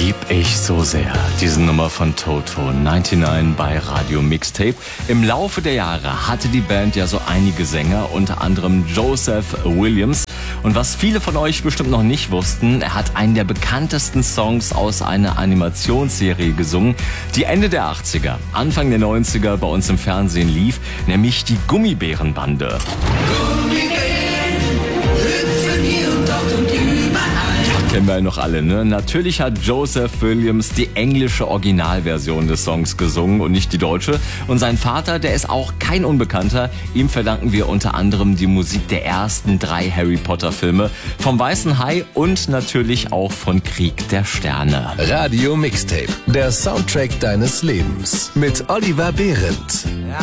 lieb ich so sehr. Diese Nummer von Toto, 99 bei Radio Mixtape. Im Laufe der Jahre hatte die Band ja so einige Sänger, unter anderem Joseph Williams. Und was viele von euch bestimmt noch nicht wussten, er hat einen der bekanntesten Songs aus einer Animationsserie gesungen, die Ende der 80er, Anfang der 90er bei uns im Fernsehen lief, nämlich die Gummibärenbande. Kennen wir ja noch alle, ne? Natürlich hat Joseph Williams die englische Originalversion des Songs gesungen und nicht die deutsche. Und sein Vater, der ist auch kein Unbekannter. Ihm verdanken wir unter anderem die Musik der ersten 3 Harry Potter Filme, vom Weißen Hai und natürlich auch von Krieg der Sterne. Radio Mixtape, der Soundtrack deines Lebens mit Oliver Behrendt.